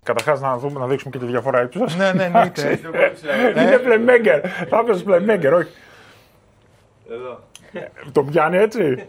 Καταρχάς να δείξουμε και τη διαφορά ύψους. Ναι, εννοείται. Είναι playmaker. Θα έπαιζε playmaker, όχι. Εδώ. Το πιάνει έτσι.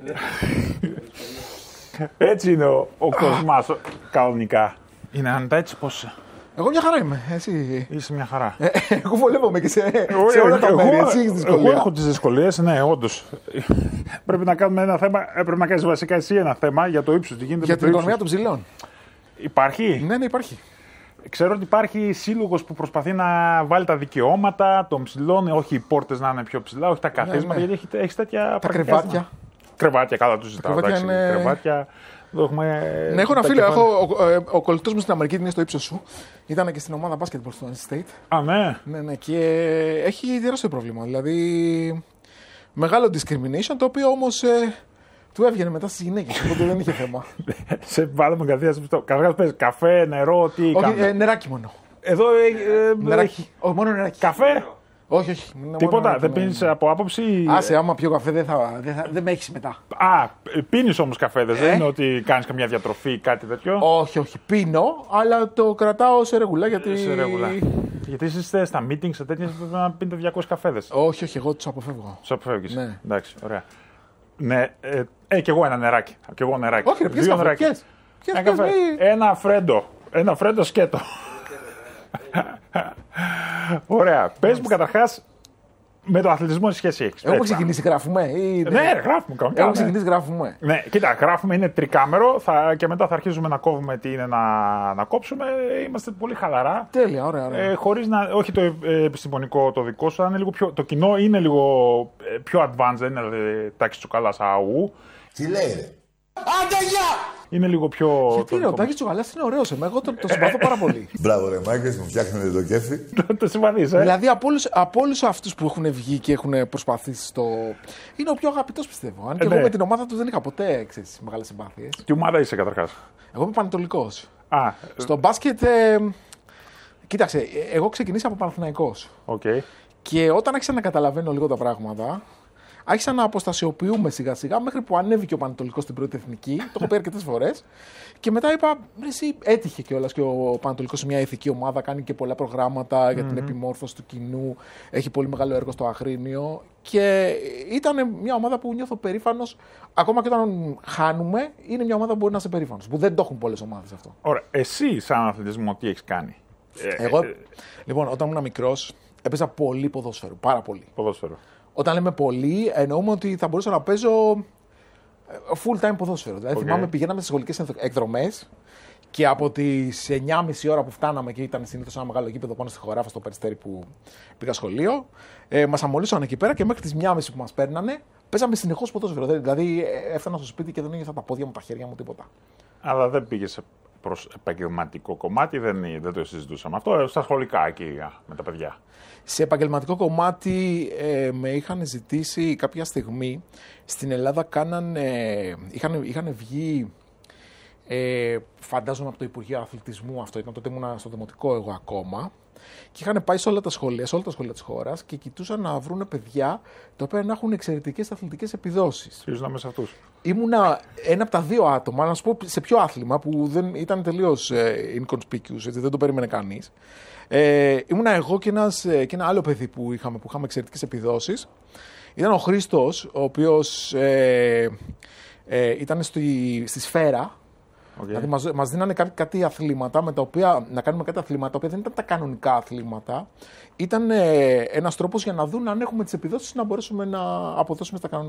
Έτσι είναι ο Κοσμάς κανονικά. Είναι άνετα έτσι πώς. Εγώ μια χαρά είμαι. Εσύ. Είσαι μια χαρά. Εγώ βολεύομαι και σε όλα τα μέρη. Εσύ έχεις δυσκολία. Εγώ έχω τις δυσκολίες, ναι, όντως. Πρέπει να κάνουμε ένα θέμα. Πρέπει να κάνεις βασικά εσύ ένα θέμα για το ύψος. Τι γίνεται Για με την το οικονομία ύψος. των ψηλών. Υπάρχει. Ναι, υπάρχει. Ξέρω ότι υπάρχει σύλλογος που προσπαθεί να βάλει τα δικαιώματα των ψηλών, όχι οι πόρτες να είναι πιο ψηλά, όχι τα καθίσματα, ναι. γιατί έχει τέτοια. Τα κρεβάτια. Κρεβάτια, καλά του ζητάω. Κρεβάτια. Ναι, έχω ένα φίλο. Ο κολλητός μου στην Αμερική είναι στο ύψος σου. Ήταν και στην ομάδα basketball στο NC State. Α, ναι. Ναι, και έχει τεράστιο πρόβλημα. Δηλαδή, μεγάλο discrimination, το οποίο όμως του έβγαινε μετά στις γυναίκες. Οπότε δεν είχε θέμα. Σε βάλαμε κατευθείαν σε αυτό. Καταρχάς πες καφέ, νερό, τι Όχι, νεράκι μόνο. Εδώ Νεράκι. Όχι, μόνο νεράκι. Καφέ. Όχι. Τίποτα. Δεν πίνεις από άποψη. Άσε, άμα πιω καφέ δεν με έχεις μετά. Α, πίνεις όμως καφέ, δεν είναι ότι κάνεις καμιά διατροφή ή κάτι τέτοιο. Όχι. Πίνω, αλλά το κρατάω σε ρεγουλά γιατί. Σε ρεγουλά. Γιατί εσείς είστε στα meetings, σε τέτοιες πρέπει να πίνετε 200 καφέδες. Όχι, εγώ τους αποφεύγω. Τους αποφεύγεις. Ναι. Εντάξει, ωραία. Ναι, κι εγώ ένα νεράκι. Κι εγώ νεράκι. Όχι, ρε, ποιες καφέ, ποιες. Ένα φρέντο σκέτο. Ωραία. Πες μου καταρχάς με το αθλητισμό τι σχέση έχεις. Έχουμε ξεκινήσει, γράφουμε. Ναι, γράφουμε. Έχουμε ξεκινήσει, γράφουμε. Ναι, κοίτα, γράφουμε, είναι τρικάμερο και μετά θα αρχίζουμε να κόβουμε τι είναι να κόψουμε. Είμαστε πολύ χαλαρά. Τέλεια, ωραία. Χωρίς να. Όχι το επιστημονικό το δικό σου, είναι λίγο πιο. Το κοινό είναι λίγο πιο advanced, δεν είναι τάξη τσουκαλά αού. Τι λέει, ρε. Άντε, γεια! Είναι λίγο πιο. Γιατί ρε, ο Τάκης Τσουκαλάς είναι ωραίος, εγώ το συμπαθώ πάρα πολύ. Μπράβο, ρε Μάγκες, μου φτιάχνετε το κέφι. Το συμπαθείς, Δηλαδή από όλους αυτούς που έχουν βγει και έχουν προσπαθήσει στο. Είναι ο πιο αγαπητός, πιστεύω. Αν και εγώ με την ομάδα του δεν είχα ποτέ μεγάλες συμπάθειες. Τι ομάδα είσαι καταρχάς? Εγώ είμαι πανετολικός. Α. Στο μπάσκετ. Κοίταξε, εγώ ξεκινήσα από Παναθηναϊκός. Okay. Και όταν άρχισα να καταλαβαίνω λίγο τα πράγματα. Άρχισα να αποστασιοποιούμε σιγά σιγά μέχρι που ανέβηκε ο Πανετολικός στην πρώτη εθνική. Το έχω πει αρκετές φορές. Και μετά είπα, εσύ έτυχε κιόλας και ο Πανετολικός σε μια ηθική ομάδα, κάνει και πολλά προγράμματα για την επιμόρφωση του κοινού. Έχει πολύ μεγάλο έργο στο Αγρίνιο. Και ήταν μια ομάδα που νιώθω περήφανος. Ακόμα και όταν χάνουμε, είναι μια ομάδα που μπορεί να είσαι περήφανος. Που δεν το έχουν πολλές ομάδες αυτό. Ωραία. Εσύ, σαν αθλητισμό, τι έχεις κάνει? Εγώ, λοιπόν, όταν ήμουν μικρός, έπαιζα πολύ ποδόσφαιρο. Πάρα πολύ. Ποδόσφαιρο. Όταν λέμε πολύ, εννοούμε ότι θα μπορούσα να παίζω full time ποδόσφαιρο. Δηλαδή, θυμάμαι, πηγαίναμε στις σχολικές εκδρομές και από τις 9.30 ώρα που φτάναμε και ήταν συνήθως ένα μεγάλο γήπεδο πάνω στη Χωράφα, στο Περιστέρι που πήγα σχολείο, μας αμολύσαν εκεί πέρα και μέχρι τις 1.30 που μας παίρνανε, παίζαμε συνεχώς ποδόσφαιρο. Δηλαδή, έφτανα στο σπίτι και δεν ένιωθα τα πόδια μου, τα χέρια μου, τίποτα. Αλλά δεν πήγες προς επαγγελματικό κομμάτι, δεν το συζητούσαμε αυτό, στα σχολικά εκεί με τα παιδιά. Σε επαγγελματικό κομμάτι με είχαν ζητήσει κάποια στιγμή. Στην Ελλάδα είχαν βγει, φαντάζομαι από το Υπουργείο Αθλητισμού, αυτό ήταν τότε, ήμουν στο δημοτικό εγώ ακόμα, και είχαν πάει σε όλα τα σχολεία της χώρας και κοιτούσαν να βρουν παιδιά τα οποία να έχουν εξαιρετικές αθλητικές επιδόσεις. Ποιος να είμαι σε αυτούς? Ήμουνα ένα από τα δύο άτομα, να σου πω σε ποιο άθλημα, που δεν ήταν τελείως inconspicuous, έτσι, δεν το περίμενε κανείς. Ήμουνα εγώ και ένα άλλο παιδί που είχαμε εξαιρετικές επιδόσεις. Ήταν ο Χρήστος, ο οποίος ήταν στη Σφαίρα. Okay. Δηλαδή μας δίνανε κάτι αθλήματα με τα οποία να κάνουμε κάτι αθλήματα τα οποία δεν ήταν τα κανονικά αθλήματα. Ήταν ένας τρόπος για να δουν αν έχουμε τις επιδόσεις να μπορέσουμε να αποδώσουμε στα κανονικά.